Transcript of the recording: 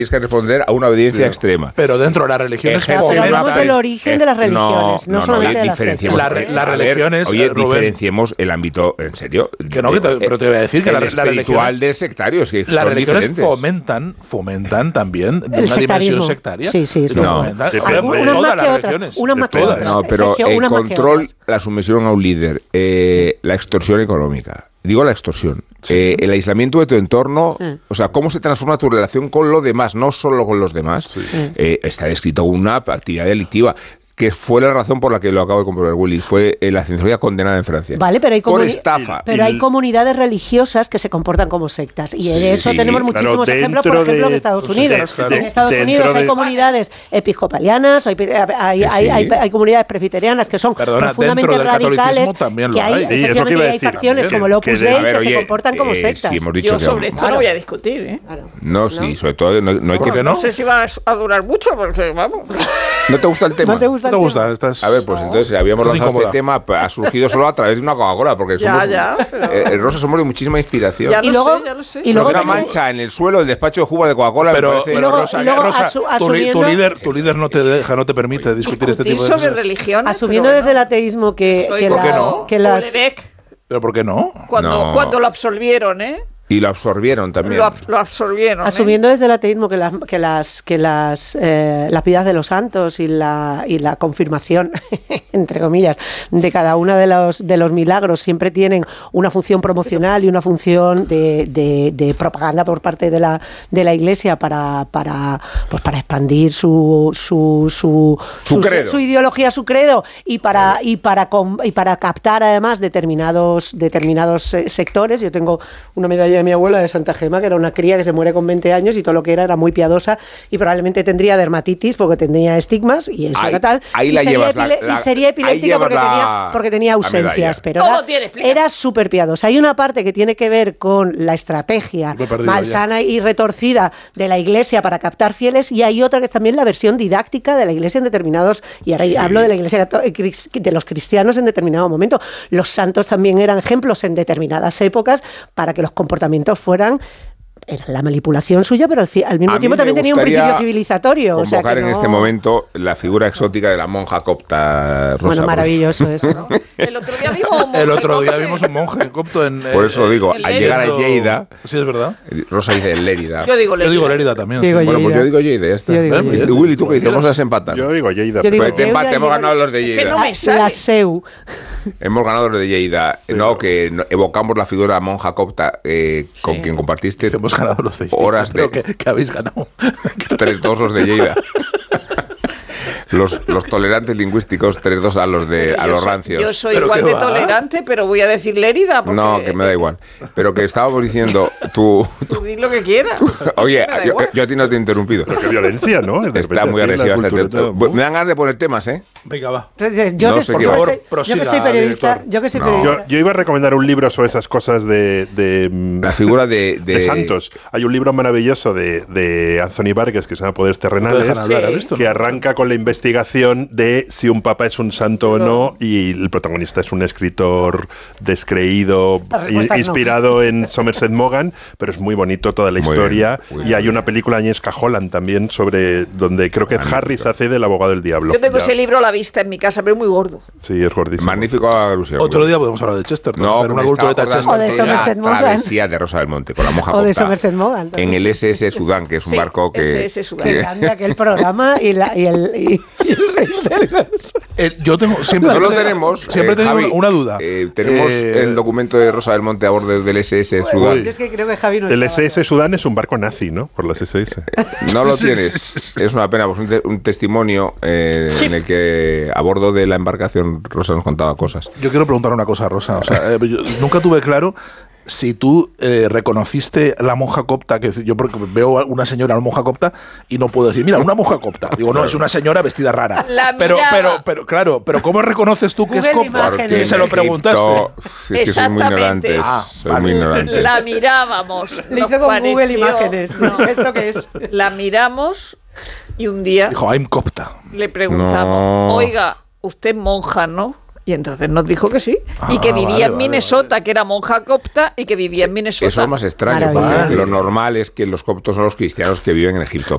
que responder a una obediencia extrema. Pero dentro de las religiones... Pero hablamos del origen de las religiones, no solamente de las sectas. Las religiones... Oye, diferenciemos el ámbito, en serio. Pero te voy a decir que la espiritual de sectarios, que las son religiones diferentes. fomentan también el una dimensión sectaria. Sí. Unas más que otras. Unas más que otras. No, pero el control, la sumisión a un líder, la extorsión económica. Digo la extorsión. Sí. El aislamiento de tu entorno, o sea, cómo se transforma tu relación con lo demás, no solo con los demás, está descrito una actividad delictiva. Que fue la razón por la que lo acabo de comprobar, Willy, fue la cienciología condenada en Francia. Vale, pero hay por estafa. Pero hay comunidades religiosas que se comportan como sectas. Y de eso tenemos muchísimos ejemplos, por ejemplo, en Estados Unidos. En Estados Unidos hay comunidades episcopalianas, hay comunidades presbiterianas que son profundamente radicales. Que hay facciones como el Opus Dei que se comportan como sectas. Sí, hemos dicho yo sobre esto no voy a discutir, ¿eh? No, sí, sobre todo no hay que... No sé si va a durar mucho, porque vamos... ¿No te gusta el tema? ¿No te gusta? Estás... A ver, pues entonces habíamos lanzado este tema, ha surgido solo a través de una Coca-Cola, porque somos Rosa, somos de muchísima inspiración. Ya lo sé. Y luego una mancha en el suelo del despacho de Juba de Coca-Cola. Pero Rosa, tu líder no te deja, no te permite discutir este tipo de cosas. Sobre religión. Asumiendo desde el ateísmo que las... ¿Pero por qué no? Cuando lo absolvieron, ¿eh? Y lo absorbieron también. Lo absorbieron. Asumiendo desde el ateísmo que las piedad de los santos y la confirmación, entre comillas, de cada uno de los milagros siempre tienen una función promocional y una función de propaganda por parte de la Iglesia para expandir su ideología, su credo y para captar además determinados sectores. Yo tengo una medalla de mi abuela de Santa Gema, que era una cría que se muere con 20 años y todo lo que era muy piadosa y probablemente tendría dermatitis porque tenía estigmas y eso era tal. Ahí y sería epiléptica porque tenía ausencias, pero era súper piadosa. Hay una parte que tiene que ver con la estrategia malsana y retorcida de la Iglesia para captar fieles y hay otra que es también la versión didáctica de la Iglesia en determinados, y ahora hablo de la Iglesia de los cristianos en determinado momento. Los santos también eran ejemplos en determinadas épocas para que los comportamientos fueran... Era la manipulación suya, pero al mismo tiempo también tenía un principio civilizatorio. Convocar en este momento la figura exótica de la monja copta Rosa. Bueno, maravilloso eso, ¿no? El otro día vimos un monje copto en... Por eso digo, al llegar a Lleida... Sí, es verdad. Rosa dice Lérida. Yo digo Lérida también. Bueno, pues yo digo Lleida, ya está. Willy, ¿tú qué dices? Vamos a desempatar. Yo digo Lleida. Hemos ganado los de Lleida. Que no me sale. La SEU. Hemos ganado los de Lleida. No, que evocamos la figura monja copta con quien compartiste... Hemos ganado los de Lleida. Horas de... que habéis ganado. Todos los de Lleida. Los tolerantes lingüísticos 3-2 a los rancios. Yo soy igual de tolerante, pero voy a decir Lérida. No, que me da igual. Pero que estábamos diciendo, tú di lo que quieras. Oye, yo a ti no te he interrumpido. Pero qué violencia, ¿no? Está muy agresiva. Me dan ganas de poner temas, ¿eh? Venga, va. Yo que soy periodista. Yo iba a recomendar un libro sobre esas cosas de la figura de santos. Hay un libro maravilloso de Anthony Vargas que se llama Poderes Terrenales, que arranca con la investigación de si un papa es un santo o no, y el protagonista es un escritor descreído, inspirado en Somerset Maugham, pero es muy bonito toda la historia. Y hay una película de Agnieszka Holland también sobre donde creo que Harris hace del abogado del diablo. Yo tengo ese libro a la vista en mi casa, pero es muy gordo. Sí, es gordísimo. Magnífico alusión. Otro día podemos hablar de Chesterton. No, una cultureta o de Somerset Maugham. Travesía de Rosa del Monte con la monja o de Somerset Maugham en el SS Sudán, que es un barco que... SS Sudán. Me encanta aquel programa y el yo tengo siempre tenemos Javi, una duda. Tenemos el documento de Rosa del Monte a bordo del SS Sudán. Es que creo que Javi no el SS Sudán es un barco nazi, ¿no? Por las SS. No lo tienes. Es una pena, pues un testimonio en el que a bordo de la embarcación Rosa nos contaba cosas. Yo quiero preguntar una cosa, Rosa. O sea, yo nunca tuve claro si tú reconociste la monja copta, que yo porque veo a una señora, una monja copta, y no puedo decir, mira, una monja copta. Digo, no, es una señora vestida rara. Pero claro, pero ¿cómo reconoces tú que es copta? Que se lo preguntaste. Sí, es que soy muy ignorante. Muy ignorante. La mirábamos. Le hizo con Google Imágenes. ¿Esto qué es? La miramos y un día... Dijo, I'm copta. Le preguntamos, oiga, usted es monja, ¿no? Y entonces nos dijo que sí. Y que vivía en Minnesota, que era monja copta y que vivía en Minnesota. Eso es más extraño, porque lo normal es que los coptos son los cristianos que viven en Egipto.